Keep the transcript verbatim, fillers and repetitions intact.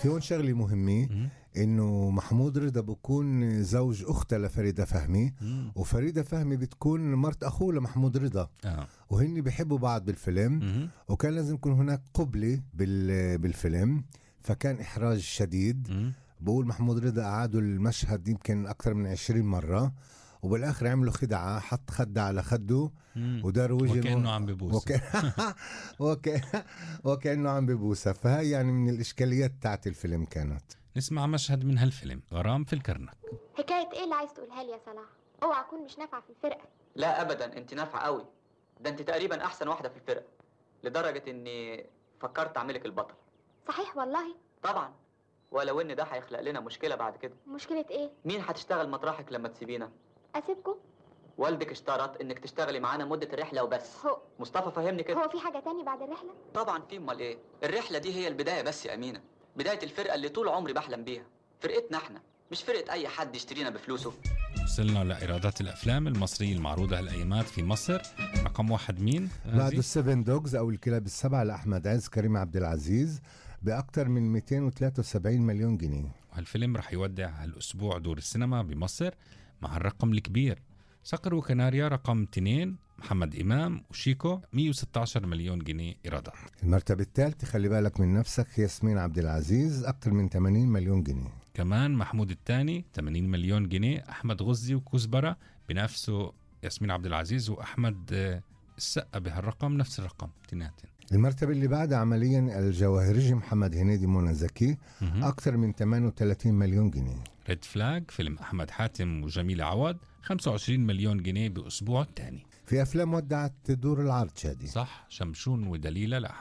في هون شغلة مهمة، إنه محمود رضا بكون زوج أختها لفريدة فهمي، مم. وفريدة فهمي بتكون مرت أخوه لمحمود رضا، آه. وهن بيحبوا بعض بالفيلم. مم. وكان لازم يكون هناك قبلة بالفيلم، فكان إحراج شديد. مم. بقول محمود رضا قعدوا المشهد يمكن أكثر من عشرين مرة، وبالآخر عملوا خدعة، حط خدة على خده ودار وجهه وكأنه عم ببوس وك... وك... وكأنه عم ببوسها. فهي يعني من الإشكاليات تاعت الفيلم كانت. نسمع مشهد من هالفيلم، غرام في الكرنك. حكاية ايه اللي عايز تقولها لي يا صلاح؟ اوعى اكون مش نافعة في الفرقة. لا ابدا، انت نافعة قوي، ده انت تقريبا احسن واحدة في الفرقة، لدرجة اني فكرت اعملك البطل. صحيح والله؟ طبعا، ولو ان ده هيخلق لنا مشكلة بعد كده. مشكلة ايه؟ مين هتشتغل مطرحك لما تسيبينا؟ اسيبكم؟ والدك اشترط انك تشتغلي معانا مدة الرحلة وبس. هو مصطفى فهمني كده. هو في حاجة تاني بعد الرحلة؟ طبعا في، امال ايه؟ الرحلة دي هي البداية بس يا امينة، بداية الفرقة اللي طول عمري بحلم بيها، فرقتنا احنا، مش فرقة اي حد يشترينا بفلوسه. وصلنا لإيرادات الأفلام المصرية المعروضة هالأيامات في مصر. رقم واحد مين؟ بعد السيفن دوغز أو الكلاب السبعة لأحمد عز كريم عبد العزيز بأكثر من مئتين وثلاثة وسبعين مليون جنيه. وهالفيلم رح يودع هالأسبوع دور السينما بمصر مع الرقم الكبير. صقر وكناريا رقم اثنين، محمد إمام وشيكو مئة وستة عشر مليون جنيه إيرادات. المرتبة الثالثة خلي بالك من نفسك، ياسمين عبد العزيز أكثر من ثمانين مليون جنيه. كمان محمود الثاني ثمانين مليون جنيه. أحمد غزي وكزبرة بنفسه ياسمين عبد العزيز وأحمد السقا بهالرقم، نفس الرقم تناتين. المرتبة اللي بعدها عمليا الجواهرجي محمد هنيدي منى زكي أكثر من ثمانية وثلاثين مليون جنيه. ريد فلاج فيلم أحمد حاتم وجميلة عوض خمسة وعشرين مليون جنيه بأسبوع الثاني. في أفلام ودعت دور العرض شادي. صح، شمشون ودليلة لأحمد